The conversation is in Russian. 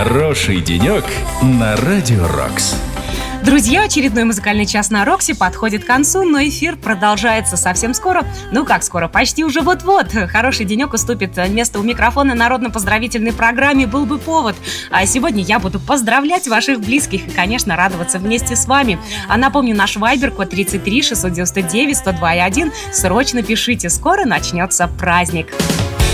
Хороший денек на Радио Рокс. Друзья, очередной музыкальный час на Роксе подходит к концу, но эфир продолжается совсем скоро. Ну как скоро? Почти уже вот-вот. Хороший денек уступит место у микрофона народно-поздравительной программе «Был бы повод». А сегодня я буду поздравлять ваших близких и, конечно, радоваться вместе с вами. А напомню, наш вайбер код 33 699 102 1. Срочно пишите, скоро начнется праздник.